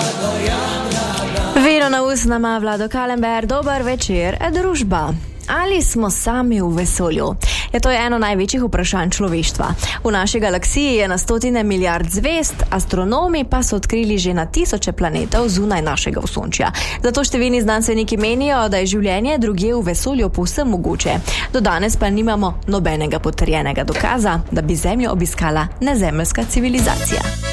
Vino na usnama, Vlado Kalember, dober večer, družba. Ali smo sami v vesolju? To je eno največjih vprašanj človeštva. V naši galaksiji je na stotine milijard zvezd, astronomi pa so odkrili že na tisoče planetov zunaj našega osončja. Zato številni znanstveniki menijo, da je življenje drugje v vesolju povsem mogoče. Do danes pa nimamo nobenega potrjenega dokaza, da bi Zemljo obiskala nezemeljska civilizacija.